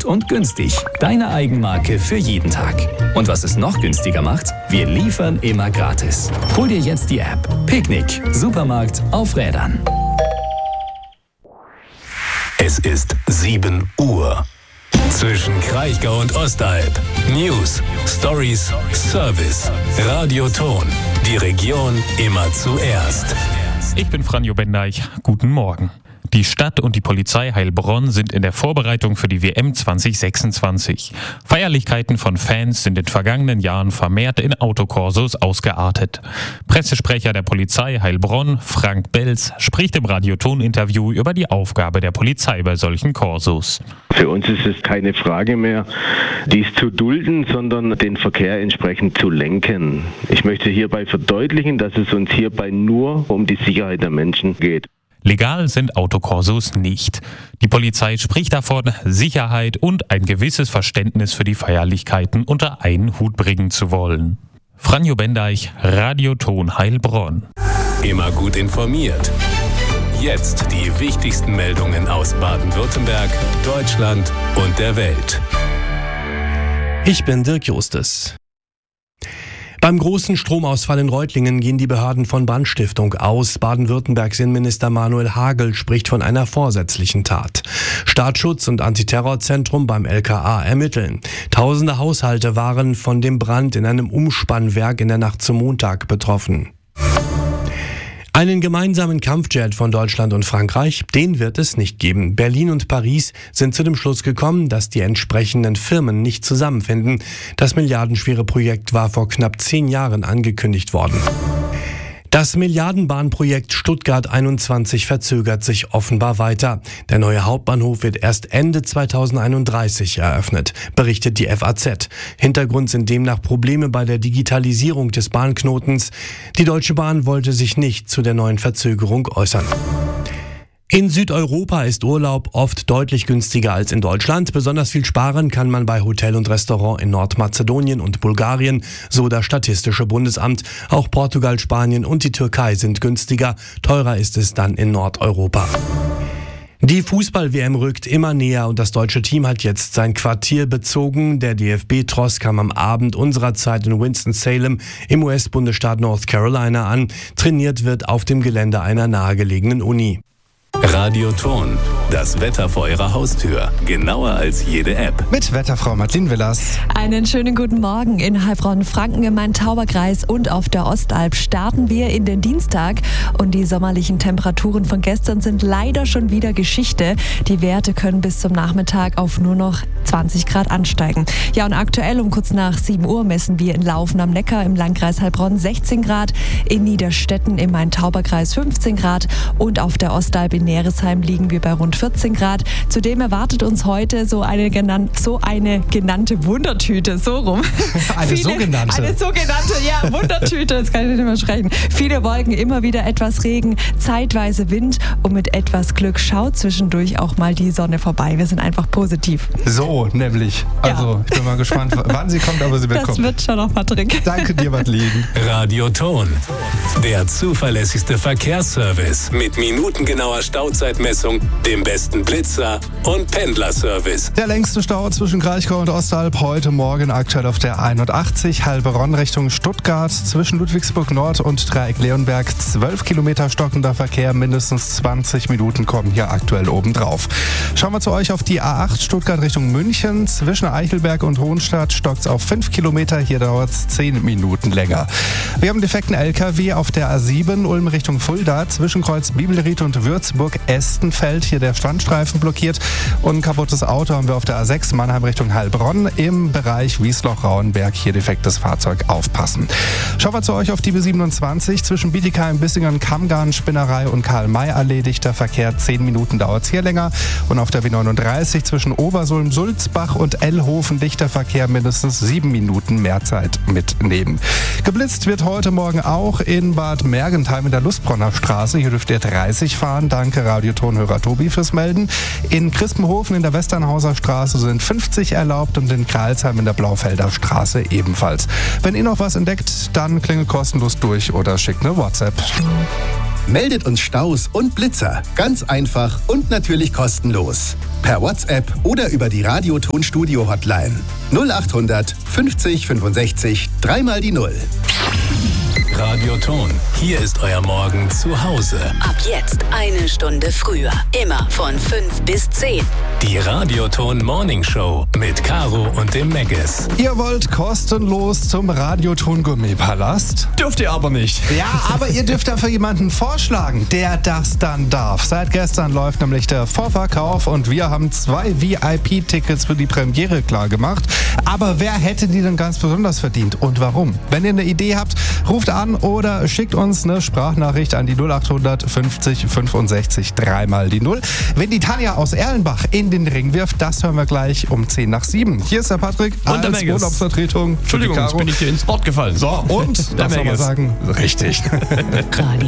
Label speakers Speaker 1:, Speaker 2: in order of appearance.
Speaker 1: gut und günstig. Deine Eigenmarke für jeden Tag. Und was es noch günstiger macht? Wir liefern immer gratis. Hol dir jetzt die App. Picknick. Supermarkt auf Rädern.
Speaker 2: Es ist 7 Uhr. Zwischen Kraichgau und Ostalb. News, Stories, Service. Radioton. Die Region immer zuerst.
Speaker 3: Ich bin Franjo Bendeich. Guten Morgen. Die Stadt und die Polizei Heilbronn sind in der Vorbereitung für die WM 2026. Feierlichkeiten von Fans sind in vergangenen Jahren vermehrt in Autokorsos ausgeartet. Pressesprecher der Polizei Heilbronn, Frank Belz, spricht im Radioton-Interview über die Aufgabe der Polizei bei solchen Korsos.
Speaker 4: Für uns ist es keine Frage mehr, dies zu dulden, sondern den Verkehr entsprechend zu lenken. Ich möchte hierbei verdeutlichen, dass es uns hierbei nur um die Sicherheit der Menschen geht.
Speaker 3: Legal sind Autokorsos nicht. Die Polizei spricht davon, Sicherheit und ein gewisses Verständnis für die Feierlichkeiten unter einen Hut bringen zu wollen. Franjo Bendeich, Radioton Heilbronn.
Speaker 2: Immer gut informiert. Jetzt die wichtigsten Meldungen aus Baden-Württemberg, Deutschland und der Welt.
Speaker 5: Ich bin Dirk Justes. Beim großen Stromausfall in Reutlingen gehen die Behörden von Brandstiftung aus. Baden-Württembergs Innenminister Manuel Hagel spricht von einer vorsätzlichen Tat. Staatsschutz und Antiterrorzentrum beim LKA ermitteln. Tausende Haushalte waren von dem Brand in einem Umspannwerk in der Nacht zum Montag betroffen. Einen gemeinsamen Kampfjet von Deutschland und Frankreich, den wird es nicht geben. Berlin und Paris sind zu dem Schluss gekommen, dass die entsprechenden Firmen nicht zusammenfinden. Das milliardenschwere Projekt war vor knapp 10 Jahren angekündigt worden. Das Milliardenbahnprojekt Stuttgart 21 verzögert sich offenbar weiter. Der neue Hauptbahnhof wird erst Ende 2031 eröffnet, berichtet die FAZ. Hintergrund sind demnach Probleme bei der Digitalisierung des Bahnknotens. Die Deutsche Bahn wollte sich nicht zu der neuen Verzögerung äußern. In Südeuropa ist Urlaub oft deutlich günstiger als in Deutschland. Besonders viel sparen kann man bei Hotel und Restaurant in Nordmazedonien und Bulgarien, so das Statistische Bundesamt. Auch Portugal, Spanien und die Türkei sind günstiger. Teurer ist es dann in Nordeuropa. Die Fußball-WM rückt immer näher und das deutsche Team hat jetzt sein Quartier bezogen. Der DFB-Tross kam am Abend unserer Zeit in Winston-Salem im US-Bundesstaat North Carolina an. Trainiert wird auf dem Gelände einer nahegelegenen Uni.
Speaker 2: Radioton, das Wetter vor Ihrer Haustür. Genauer als jede App.
Speaker 6: Mit Wetterfrau Martin Willers.
Speaker 7: Einen schönen guten Morgen in Heilbronn-Franken im Main-Tauber-Kreis und auf der Ostalb starten wir in den Dienstag. Und die sommerlichen Temperaturen von gestern sind leider schon wieder Geschichte. Die Werte können bis zum Nachmittag auf nur noch 20 Grad ansteigen. Ja, und aktuell um kurz nach 7 Uhr messen wir in Laufen am Neckar im Landkreis Heilbronn 16 Grad, in Niederstetten im Main-Tauber-Kreis 15 Grad und auf der Ostalb in Neresheim liegen wir bei rund 14 Grad. Zudem erwartet uns heute so eine genannte Wundertüte, so rum.
Speaker 6: Eine sogenannte,
Speaker 7: ja, Wundertüte, jetzt kann ich nicht mehr sprechen. Viele Wolken, immer wieder etwas Regen, zeitweise Wind und mit etwas Glück schaut zwischendurch auch mal die Sonne vorbei. Wir sind einfach positiv.
Speaker 6: So, nämlich. Also, ja. Ich bin mal gespannt, wann sie kommt, aber sie wird kommen.
Speaker 7: Das wird schon noch, Patrick.
Speaker 6: Danke dir, Madeleine.
Speaker 2: Radioton, der zuverlässigste Verkehrsservice mit minutengenauer Stauzeitmessung, dem besten Blitzer und Pendlerservice.
Speaker 6: Der längste Stau zwischen Kraichgau und Ostalb heute Morgen aktuell auf der 81 Heilbronn Richtung Stuttgart zwischen Ludwigsburg Nord und Dreieck Leonberg. 12 Kilometer stockender Verkehr, mindestens 20 Minuten kommen hier aktuell obendrauf. Schauen wir zu euch auf die A8 Stuttgart Richtung München. Zwischen Eichelberg und Hohenstadt stockt es auf 5 Kilometer. Hier dauert es 10 Minuten länger. Wir haben einen defekten LKW auf der A7 Ulm Richtung Fulda zwischen Kreuz Bibelried und Würzburg-Estenfeld. Hier der Standstreifen blockiert. Und ein kaputtes Auto haben wir auf der A6 Mannheim Richtung Heilbronn im Bereich Wiesloch-Rauenberg. Hier defektes Fahrzeug, aufpassen. Schauen wir zu euch auf die B27 zwischen Bietigheim, Bissingen, Kammgarn, Spinnerei und Karl-May-Allee. Dichter Verkehr, 10 Minuten dauert es hier länger. Und auf der B39 zwischen Obersulm, Sulzbach und Ellhofen dichter Verkehr, mindestens 7 Minuten mehr Zeit mitnehmen. Geblitzt wird heute Morgen auch in Bad Mergentheim in der Lustbronner Straße. Hier dürft ihr 30 fahren. Danke Radiotonhörer Tobi fürs Melden. In Krispenhofen in der Westernhauser Straße sind 50 erlaubt und in Kralsheim in der Blaufelder Straße ebenfalls. Wenn ihr noch was entdeckt, dann klingelt kostenlos durch oder schickt eine WhatsApp.
Speaker 8: Meldet uns Staus und Blitzer. Ganz einfach und natürlich kostenlos. per WhatsApp oder über die Radioton-Studio-Hotline. 0800 50 65 3 die 0.
Speaker 2: Radioton. Hier ist euer Morgen zu Hause.
Speaker 9: Ab jetzt 1 Stunde früher. Immer von 5 bis 10.
Speaker 2: Die Radioton Morning Show mit Caro und dem Megges.
Speaker 6: Ihr wollt kostenlos zum Radioton Gourmetpalast?
Speaker 5: Dürft ihr aber nicht.
Speaker 6: Ja, aber ihr dürft dafür jemanden vorschlagen, der das dann darf. Seit gestern läuft nämlich der Vorverkauf und wir haben 2 VIP-Tickets für die Premiere klar gemacht. Aber wer hätte die denn ganz besonders verdient und warum? Wenn ihr eine Idee habt, ruft an oder schickt uns eine Sprachnachricht an die 0800 50 65 3 die 0. Wenn die Tanja aus Erlenbach in den Ring wirft, das hören wir gleich um 10 nach 7. Hier ist der Patrick
Speaker 5: Und
Speaker 6: als Urlaubsvertretung.
Speaker 5: Entschuldigung, jetzt bin ich dir ins Wort gefallen.
Speaker 6: So, und
Speaker 5: der
Speaker 6: was soll man
Speaker 5: Megges.
Speaker 6: sagen? Richtig.